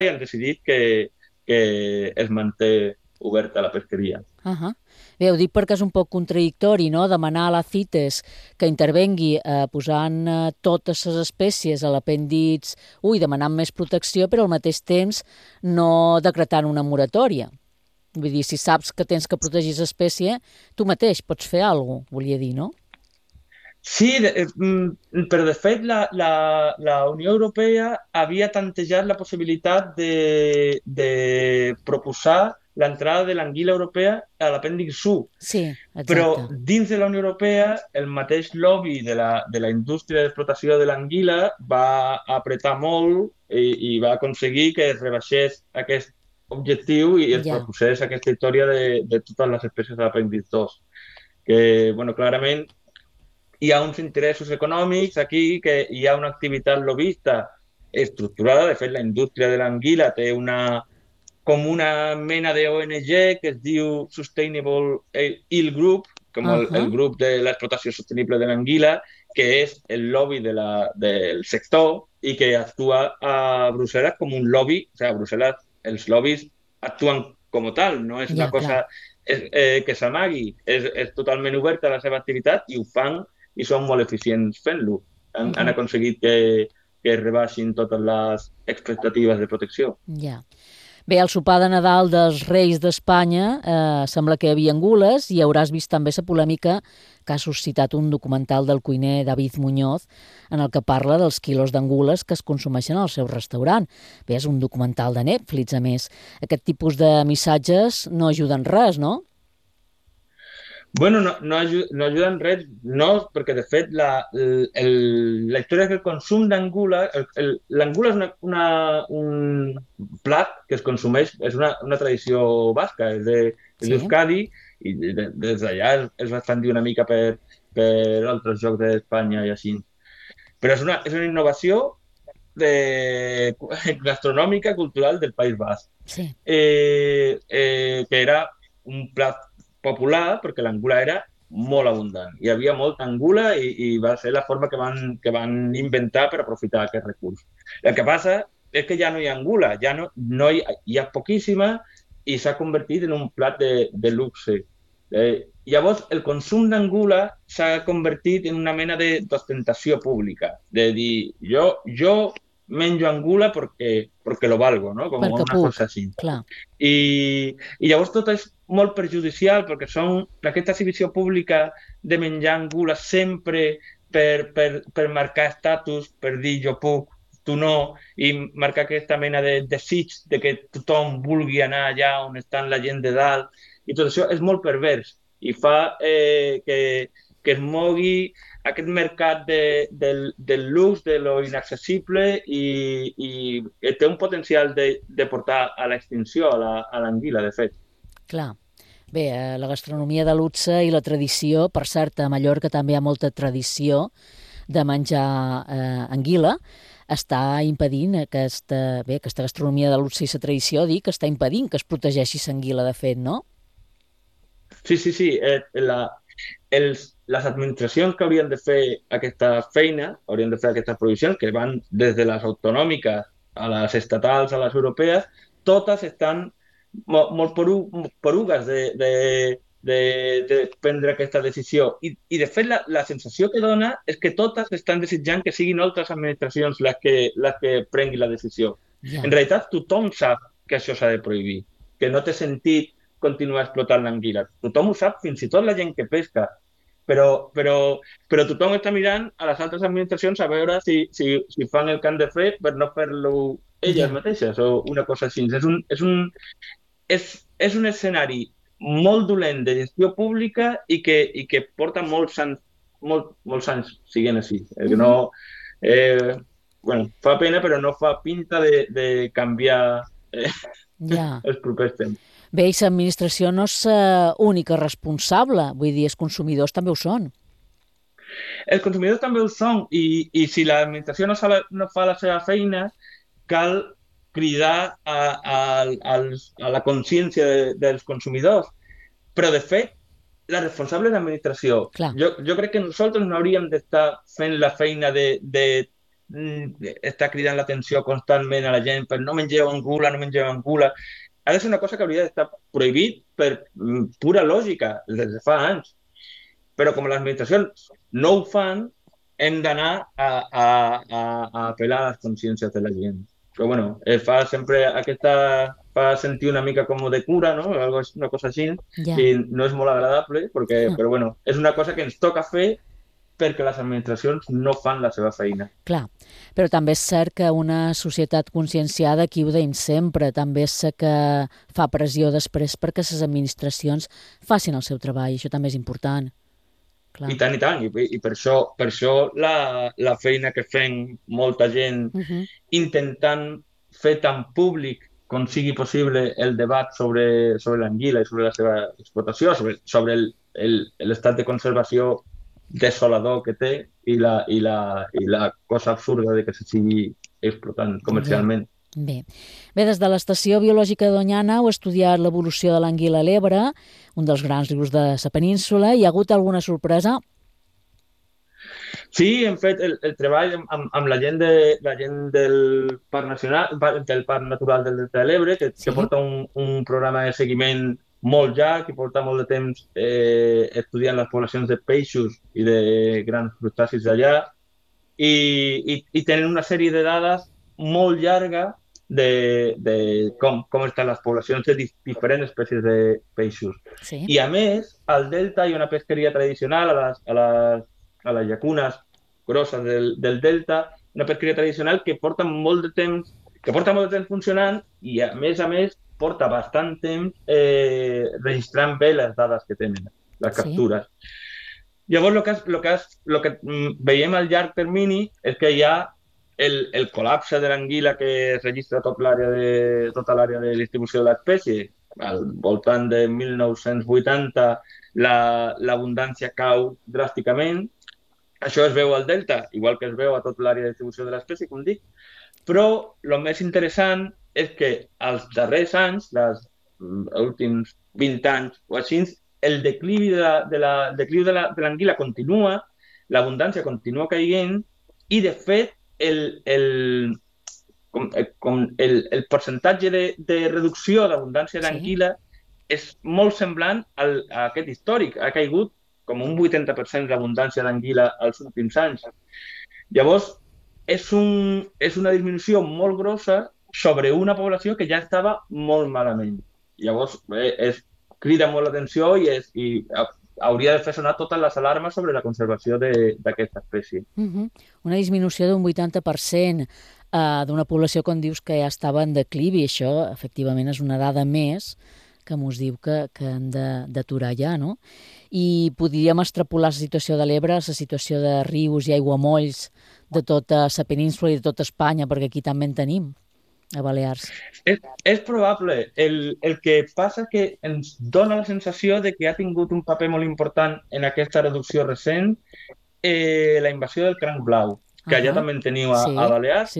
i han decidit que es manté oberta la pesqueria. Bé, ho dic perquè és un poc contradictori, no?, demanar a la CITES que intervengui posant totes les espècies a l'apèndix 1 i demanant més protecció, però al mateix temps no decretant una moratòria. Vull dir, si saps que tens que protegir l'espècie, tu mateix pots fer alguna cosa, volia dir, no? Sí, però de fet la Unió Europea havia tantejat la possibilitat de proposar l'entrada de l'anguila europea a l'apèndix 1, Sí, però exacte. dins de la Unió Europea el mateix lobby de la indústria d'explotació de l'anguila va apretar molt i va aconseguir que es rebaixés aquest objectiu i es Ja, proposés aquesta història de totes les espècies de l'apèndix 2, que, bueno, clarament hi ha uns interessos econòmics aquí, que hi ha una activitat lobista estructurada. De fet, la indústria de l'anguila té com una mena de ONG que es diu Sustainable Eel Group, com el grup de l'explotació sostenible de l'anguila, que és el lobby del sector i que actua a Brussel·les com un lobby. O sigui, a Brussel·les els lobbies actuen com tal, no és una ja, clar. cosa que s'amagui, és totalment oberta a la seva activitat i ho fan i són molt eficients fent-lo. Han aconseguit que es rebaixin totes les expectatives de protecció. Ja. Bé, al sopar de Nadal dels Reis d'Espanya sembla que hi havia angules i hauràs vist també la polèmica que ha suscitat un documental del cuiner David Muñoz en el que parla dels quilos d'angules que es consumeixen al seu restaurant. Bé, és un documental de Netflix, a més. Aquest tipus de missatges no ajuden res, no? Bueno, no ajuda en res, no, perquè de fet la història que el consum d'angula, l'angula és un plat que es consumeix, és una tradició basca, és Sí. d'Euskadi, i des d'allà es va expandir una mica per altres jocs d'Espanya i així. Però és una innovació gastronòmica, cultural del País Basc, Sí. que era un plat popular perquè l'angula era molt abundant. Hi havia molta angula i va ser la forma que van inventar per aprofitar aquest recurs. El que passa és que ja no hi ha angula, ja no hi ha poquíssima i s'ha convertit en un plat de luxe. Llavors, el consum d'angula s'ha convertit en una mena d'ostentació pública, de dir, jo menjo angula porque lo valgo, ¿no? Com Perquè una puc, cosa així. clar. I llavors tot és molt perjudicial perquè són aquesta exhibició pública de menjar angula sempre per marcar estatus, per dir jo puc, tu no, i marcar aquesta mena de desig de que tothom vulgui anar allà on està la gent de dalt. I tot això és molt pervers i fa que es mogui aquest mercat del luxe, de lo inaccessible i té un potencial de portar a l'extinció a l'anguila, de fet. Clar. Bé, la gastronomia de luxe i la tradició, per cert, a Mallorca també hi ha molta tradició de menjar anguila, està impedint aquesta gastronomia de luxe i la tradició, dic, està impedint que es protegeixi l'anguila, de fet, no? Sí, sí, sí. Les administracions que haurien de fer aquesta feina, haurien de fer aquestes provisions, que van des de les autonòmiques a les estatals, a les europees, totes estan molt porugues de prendre aquesta decisió. I de fet, la sensació que dona és que totes estan desitjant que siguin altres administracions les que prenguin la decisió. En Ja. realitat, tothom sap que això s'ha de prohibir, que no té sentit continuar explotant l'anguila. Tothom ho sap, fins i tot la gent que pesca. Però tothom està mirant a les altres administracions a veure si fan el que han de fer per no fer-lo elles Ja. mateixes o una cosa així. És un escenari molt dolent de gestió pública i que porta molts anys siguent així. Que no, eh, bueno, fa pena, però no fa pinta de canviar eh, Ja. els propers temps. Bé, i l'administració no és única responsable, vull dir, els consumidors també ho són. Els consumidors també ho són i si l'administració no fa la seva feina, cal cridar a la consciència dels consumidors. Però, de fet, la responsable és l'administració. Clar. Jo crec que nosaltres no hauríem d'estar fent la feina està cridant l'atenció constantment a la gent per no mengeu angula, no mengeu angula. Ha de ser una cosa que hauria d'estar prohibit per pura lògica, des de fa anys. Però com les administracions no ho fan, hem d'anar a apel·lar a les consciències de la gent. Però bueno, fa sempre fa sentir una mica com de cura, no? Una cosa així, Ja. i no és molt agradable, però bueno, és una cosa que ens toca fer perquè les administracions no fan la seva feina. Clar, però també és cert que una societat conscienciada aquí ho deim sempre, també és cert que fa pressió després perquè les administracions facin el seu treball, això també és important. Clar. I tant, i per això la feina que fem molta gent intentant fer tan públic com sigui possible el debat sobre l'anguila i sobre la seva explotació, sobre l'estat de conservació desolador que té i la cosa absurda de que se sigui explotant comercialment. Bé, des de l'Estació Biològica de Doñana heu estudiat l'evolució de l'anguila a l'Ebre, un dels grans rius de la península. Hi ha hagut alguna sorpresa? Sí, hem fet el treball amb la gent del Parc Nacional, del Parc Natural del Delta de l'Ebre, que porta un programa de seguiment molt llarg, que porta molt de temps estudiant les poblacions de peixos i de grans crustacis d'allà, i tenen una sèrie de dades molt llarga de com estan les poblacions de diferents espècies de peixos. Sí. I a més, al delta hi ha una pesqueria tradicional a les llacunes grosses del delta, una pesqueria tradicional que porta molt de temps funcionant i a més porta bastant temps registrant bé les dades que tenen, les captures. Llavors, el que veiem al llarg termini és que hi ha el col·lapse de l'anguila que es registra a tota l'àrea de distribució de l'espècie. Al voltant de 1980 l'abundància cau dràsticament. Això es veu al delta, igual que es veu a tota l'àrea de distribució de l'espècie, com dic. Però el més interessant és que als darrers anys, els últims 20 anys o així, el declivi de l'anguila continua, l'abundància continua caient i, de fet, el percentatge de reducció d'abundància d'anguila és molt semblant a aquest històric. Ha caigut com un 80% d'abundància d'anguila als últims anys. Llavors, és una disminució molt grossa sobre una població que ja estava molt malament. Llavors, crida molt l'atenció i hauria de fer sonar totes les alarmes sobre la conservació d'aquesta espècie. Una disminució d'un 80% d'una població, com dius, que ja estava en declivi. Això, efectivament, és una dada més que ens diu que hem d'aturar ja, no? I podríem extrapolar la situació de l'Ebre, la situació de rius i aiguamolls de tota la península i de tota Espanya, perquè aquí també en tenim, a Balears. És probable. El que passa que ens dona la sensació de que ha tingut un paper molt important en aquesta reducció recent la invasió del cranc blau, que allà també en teniu a Balears,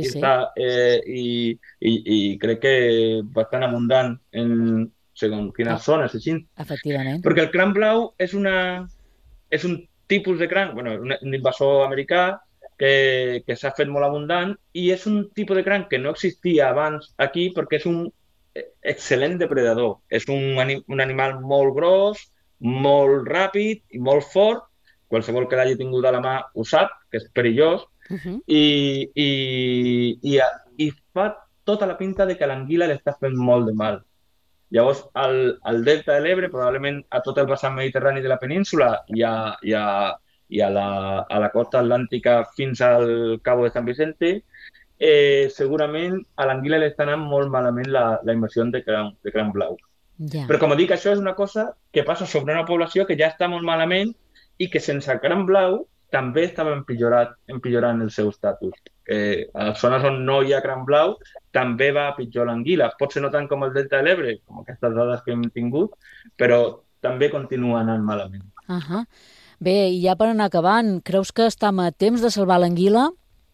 i crec que bastant abundant segons quines zones, així. Efectivament. Perquè el cranc blau és un tipus de cranc, un invasor americà que s'ha fet molt abundant i és un tipus de cranc que no existia abans aquí perquè és un excel·lent depredador. És un animal molt gros, molt ràpid i molt fort. Qualsevol que l'hagi tingut a la mà ho sap, que és perillós, i fa tota la pinta de que l'anguila l'està fent molt de mal. Llavors, al delta de l'Ebre, probablement a tot el vessant mediterrani de la península i a la costa atlàntica fins al Cabo de San Vicente, segurament a l'anguila li està anant molt malament la invasió de cranc blau. Però, com dic, això és una cosa que passa sobre una població que ja està molt malament i que sense cranc blau també estava empitjorant el seu estatus. A les zones on no hi ha cranc blau també va a pitjor l'anguila. Potser no tant com el delta de l'Ebre, com aquestes dades que hem tingut, però també continua anant malament. Bé, i ja per anar acabant, creus que estem a temps de salvar l'anguila?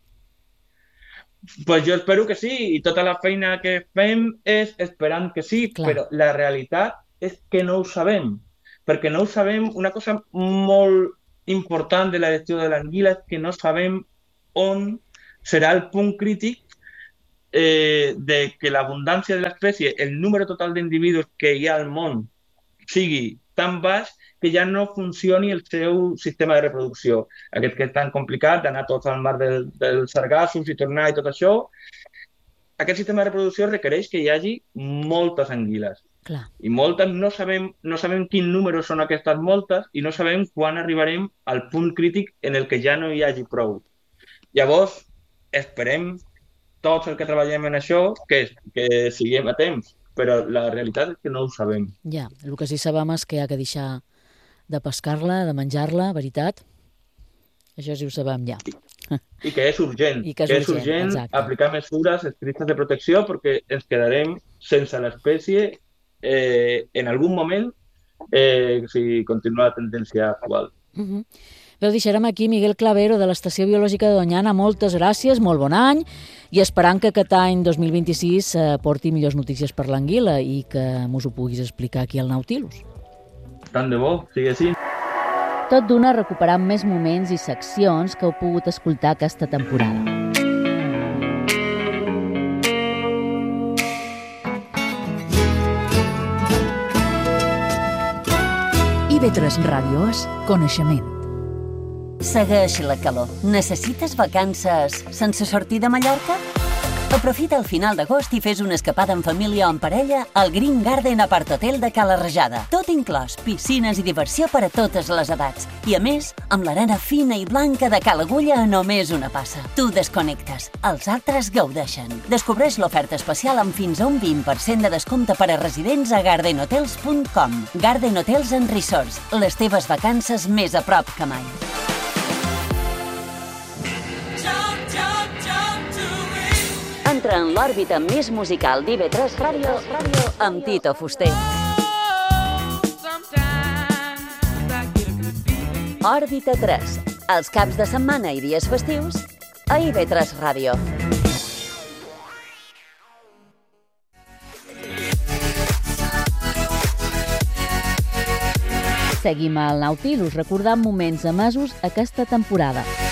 Pues jo espero que sí, i tota la feina que fem és esperant que sí, però la realitat és que no ho sabem. Perquè no ho sabem, una cosa molt important de la gestió de l'anguila és que no sabem on serà el punt crític de que l'abundància de l'espècie, el número total d'individus que hi ha al món sigui tan baix que ja no funcioni el seu sistema de reproducció. Aquest que és tan complicat d'anar tots al mar dels sargassos i tornar i tot això, aquest sistema de reproducció requereix que hi hagi moltes anguiles. Clar. I moltes no sabem quin número són aquestes moltes i no sabem quan arribarem al punt crític en el que ja no hi hagi prou. Llavors, esperem tots els que treballem en això que siguem a temps, però la realitat és que no ho sabem. Ja, el que sí sabem és que hi ha que deixar de pescar-la, de menjar-la, veritat? Això sí ho sabem ja. I que és urgent. I que és urgent aplicar mesures estrictes de protecció perquè ens quedarem sense l'espècie en algun moment si continua la tendència actual. Veu, deixarem aquí Miguel Clavero de l'Estació Biològica de Doñana. Moltes gràcies, molt bon any, i esperant que aquest any 2026 porti millors notícies per l'anguila i que mos ho puguis explicar aquí al Nautilus. Tant de bo, sigui així. Tot d'una recuperant més moments i seccions que heu pogut escoltar aquesta temporada. IB3 Ràdio és coneixement. Segueix la calor. Necessites vacances sense sortir de Mallorca? Aprofita el final d'agost i fes una escapada en família o en parella al Green Garden Apart Hotel de Cala Rajada. Tot inclòs, piscines i diversió per a totes les edats. I a més, amb l'arena fina i blanca de Cala Agulla a només una passa. Tu desconnectes, els altres gaudeixen. Descobreix l'oferta especial amb fins a un 20% de descompte per a residents a gardenhotels.com. Garden Hotels and Resorts, les teves vacances més a prop que mai. Entra en l'òrbita més musical d'IB3 Ràdio amb Tito Fuster. Òrbita 3, els caps de setmana i dies festius a IB3 Ràdio. Seguim al Nautilus recordant moments emesos aquesta temporada.